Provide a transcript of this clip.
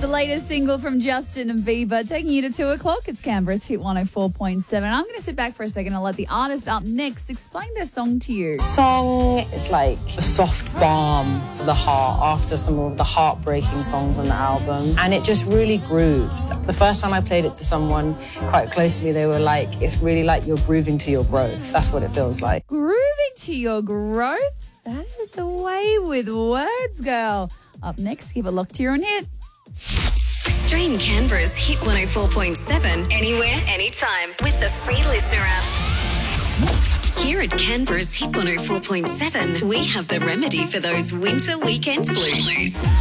the latest single from Justin and Bieber, taking you to 2 o'clock. It's Canberra's Hit 104.7. I'm going to sit back for a second and let the artist up next explain their song to you. Song is like a soft balm for the heart after some of the heartbreaking songs on the album. And it just really grooves. The first time I played it to someone quite close to me, they were like, it's really like you're grooving to your growth. That's what it feels like. Grooving to your growth? That is the way with words, girl. Up next, keep it locked here on Hit. Stream Canberra's Hit 104.7 anywhere, anytime with the free Listener app. Here at Canberra's Hit 104.7, we have the remedy for those winter weekend blues.